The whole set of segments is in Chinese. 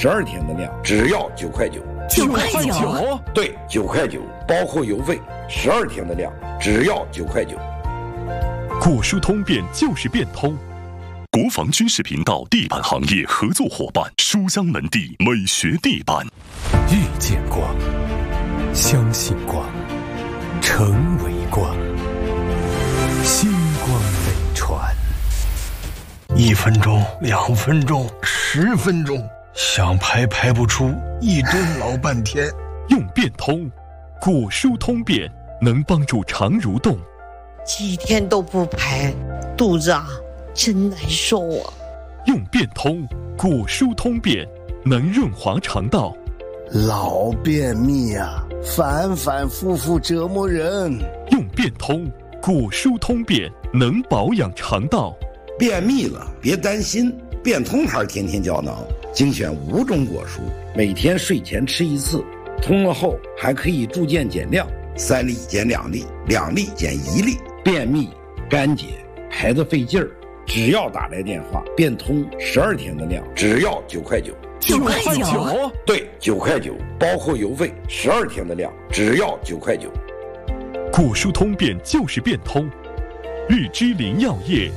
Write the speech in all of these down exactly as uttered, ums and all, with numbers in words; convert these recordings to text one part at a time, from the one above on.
十二天的量，只要九块九。 九块九？ 对，九块九，包括邮费。十二天的量，只要九块九。 果蔬通变就是变通。国防军事频道地板行业合作伙伴书香门第美学地板。 遇见光，相信光，成为光，星光飞船。 一分钟，两分钟，十分钟，想排排不出，一蹲老半天。 用变通，果蔬通变能帮助肠蠕动。 几天都不排，肚子啊真难受啊。 用变通，果蔬通变能润滑肠道。 老便秘啊，反反复复折磨人。 用变通，果蔬通变能保养肠道。 便秘了别担心，变通牌天天胶囊精选五种果蔬，每天睡前吃一次，通了后还可以逐渐减量，三粒减两粒，两粒减一粒。便秘、干结、排得费劲儿，只要打来电话，变通十二天的量，只要九块九。 九块九？ 对，九块九，包括邮费。十二天的量，只要九块九。 果蔬通变就是变通，日之林药业。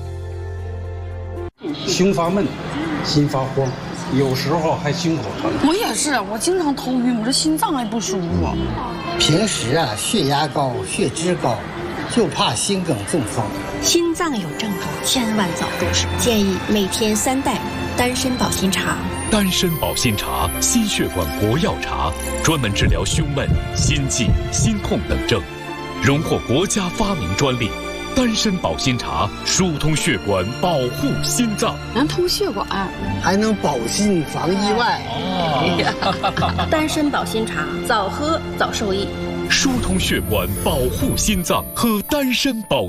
胸发闷，心发慌，有时候还心口疼。 我也是，我经常头晕，我这心脏也不舒服。 平时啊，血压高，血脂高，就怕心梗中风。 心脏有症状，千万早重视。建议每天三袋丹参保心茶。 丹参保心茶，心血管活药茶，专门治疗胸闷、心悸、心痛等症，荣获国家发明专利。丹参保心茶疏通血管，保护心脏， 能通血管， 还能保心防意外。 哦、丹参保心茶，早喝早受益。 疏通血管，保护心脏，喝丹参保。